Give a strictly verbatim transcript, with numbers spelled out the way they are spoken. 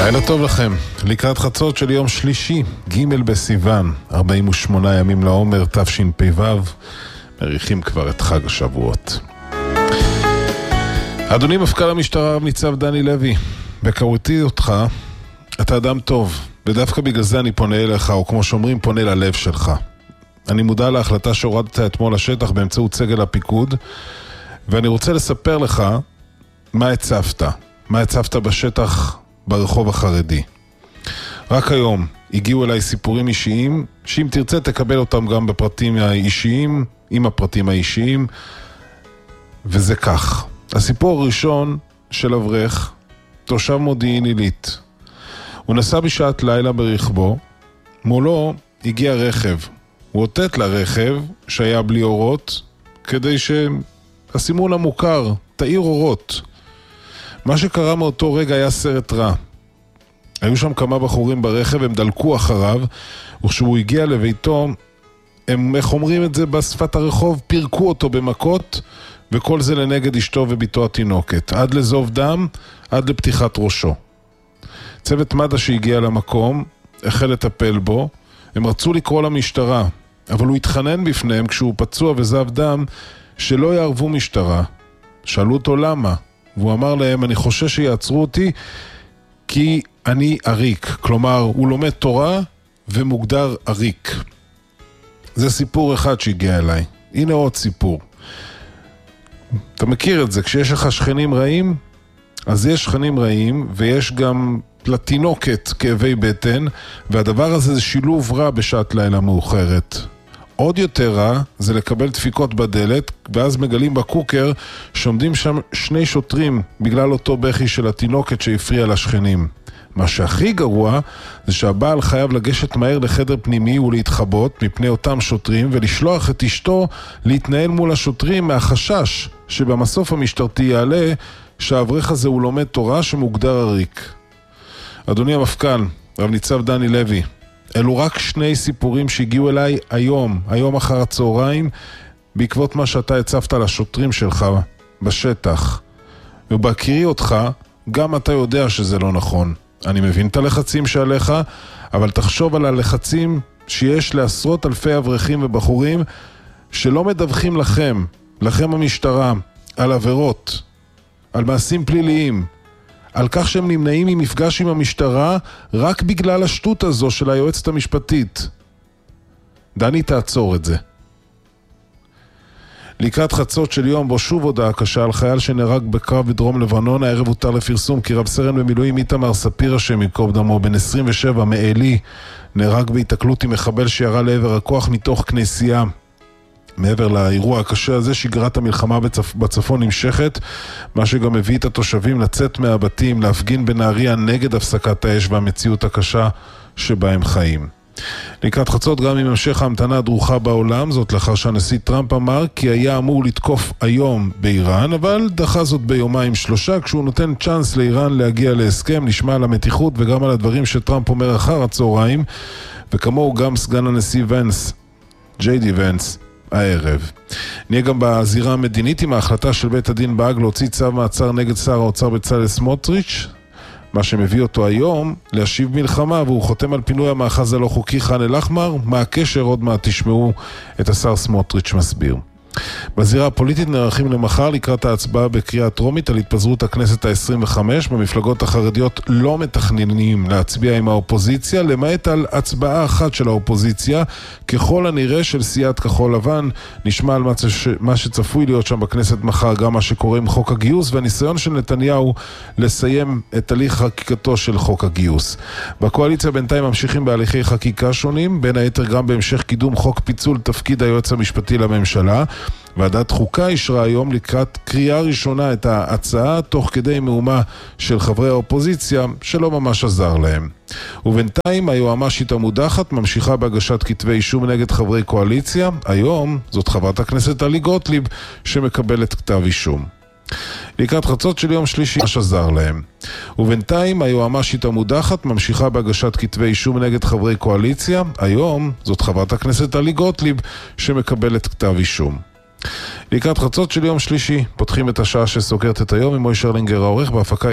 לילה טוב לכם, לקראת חצות של יום שלישי, ג' בסיוון, ארבעים ושמונה ימים לעומר, תשפ"ו, מריחים כבר את חג השבועות. אדוני מפכ"ל המשטרה רב ניצב דני לוי, בקראתי אותך, אתה אדם טוב, ודווקא בגלל זה אני פונה אליך, או כמו שאומרים, פונה ללב שלך. אני מודע להחלטה שהורדת אתמול לשטח באמצעות סגל הפיקוד, ואני רוצה לספר לך מה הצפת, מה הצפת בשטח ברחוב החרדי. רק היום הגיעו אליי סיפורים אישיים, שאם תרצה תקבל אותם גם בפרטים האישיים, עם הפרטים האישיים, וזה כך. הסיפור הראשון של אברך, תושב מודיעין עילית. הוא נסע בשעת לילה ברכבו, מולו הגיע רכב. הוא הוטט לרכב שהיה בלי אורות, כדי שהסימון המוכר, תאיר אורות. מה שקרה מאותו רגע היה סרט רע. היו שם כמה בחורים ברכב, הם דלקו אחריו, וכשהוא הגיע לביתו, הם, איך אומרים את זה בשפת הרחוב, פירקו אותו במכות, וכל זה לנגד אשתו וביתו התינוקת. עד לזוב דם, עד לפתיחת ראשו. צוות מד"א שהגיע למקום, החל לטפל בו, הם רצו לקרוא למשטרה, אבל הוא התחנן בפניהם כשהוא פצוע וזב דם, שלא יערבו משטרה. שאלו אותו למה? והוא אמר להם, אני חושש שיעצרו אותי כי אני עריק. כלומר, הוא לומד תורה ומוגדר עריק. זה סיפור אחד שהגיע אליי. הנה עוד סיפור. אתה מכיר את זה, כשיש לך שכנים רעים, אז יש שכנים רעים ויש גם לתינוקת כאבי בטן, והדבר הזה זה שילוב רע בשעת לילה מאוחרת. עוד יותר רע זה לקבל דפיקות בדלת, ואז מגלים בקוקר שעומדים שם שני שוטרים בגלל אותו בכי של התינוקת שהפריע לשכנים. מה שהכי גרוע זה שהבעל חייב לגשת מהר לחדר פנימי ולהתחבות מפני אותם שוטרים ולשלוח את אשתו להתנהל מול השוטרים מהחשש שבמסוף המשטרתי יעלה שהאברך הזה הוא לומד תורה שמוגדר עריק. אדוני המפכ"ל, רב ניצב דני לוי, אלו רק שני סיפורים שהגיעו אליי היום, היום אחר הצהריים, בעקבות מה שאתה הצפת לשוטרים שלך בשטח. ובהכירי אותך, גם אתה יודע שזה לא נכון. אני מבין את הלחצים שעליך, אבל תחשוב על הלחצים שיש לעשרות אלפי אברכים ובחורים שלא מדווחים לכם, לכם המשטרה, על עבירות, על מעשים פליליים, על כך שהם נמנעים ממפגש עם המשטרה רק בגלל השטות הזו של היועצת המשפטית. דני, תעצור את זה. לקראת חצות של יום בו שוב הודעה קשה על חייל שנהרג בקרב בדרום לבנון, הערב הותר לפרסום כי רב סרן במילואים איתמר ספיר השם ייקום דמו בן עשרים ושבע מעלי נהרג בהיתקלות עם מחבל שירה לעבר הכוח מתוך כנסייה. מעבר לאירוע הקשה הזה, שגרת המלחמה בצפ... בצפון נמשכת, מה שגם הביא את התושבים לצאת מהבתים, להפגין בנהריה נגד הפסקת האש והמציאות הקשה שבה הם חיים. לקראת חצות גם עם המשך ההמתנה הדרוכה בעולם, זאת לאחר שהנשיא טראמפ אמר כי היה אמור לתקוף היום באיראן, אבל דחה זאת ביומיים שלושה, כשהוא נותן צ'אנס לאיראן להגיע להסכם. נשמע על המתיחות וגם על הדברים שטראמפ אומר אחר הצהריים, וכמוהו גם סגן הנשיא ונס, ג'יי די ונס, הערב. נהיה גם בזירה המדינית עם ההחלטה של בית הדין בהאג להוציא צו מעצר נגד שר האוצר בצלאל סמוטריץ', מה שמביא אותו היום להשיב מלחמה, והוא חותם על פינוי המאחז הלא חוקי ח'אן אל-אחמר. מה הקשר? עוד מעט תשמעו את השר סמוטריץ' מסביר. בזירה הפוליטית נערכים למחר לקראת ההצבעה בקריאה טרומית על התפזרות הכנסת ה-עשרים וחמש. במפלגות החרדיות לא מתכננים להצביע עם האופוזיציה, למעט על הצבעה אחת של האופוזיציה, ככל הנראה של סיעת כחול לבן. נשמע על מה שצפוי להיות שם בכנסת מחר, גם מה שקורה עם חוק הגיוס והניסיון של נתניהו לסיים את הליך חקיקתו של חוק הגיוס. בקואליציה בינתיים ממשיכים בהליכי חקיקה שונים, בין היתר גם בהמשך קידום חוק פיצול תפקיד היועץ המשפטי לממשלה. ועדת חוקה אישרה היום לקראת קריאה ראשונה את ההצעה, תוך כדי מהומה של חברי האופוזיציה שלא ממש עזר להם. ובינתיים היועמ"שית המודחת ממשיכה בהגשת כתבי אישום נגד חברי קואליציה. היום זאת חברת הכנסת טלי גוטליב שמקבלת כתב אישום. לקראת חצות של יום שלישי ממש עזר להם. ובינתיים היועמ"שית המודחת ממשיכה בהגשת כתבי אישום נגד חברי קואליציה. היום זאת חברת הכנסת טלי גוטליב שמקבלת כתב אישום. לקראת חצות של יום שלישי פותחים את השעה שסוקרת את היום עם מוישה לינגר העורך, בהפקה